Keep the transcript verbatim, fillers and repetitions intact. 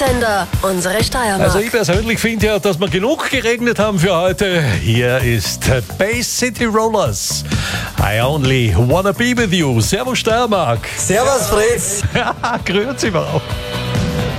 Sender, unsere Steiermark. Also ich persönlich finde ja, dass wir genug geregnet haben für heute. Hier ist Bay City Rollers. I only wanna be with you. Servus Steiermark. Servus Fritz. Ja, grüezi überhaupt.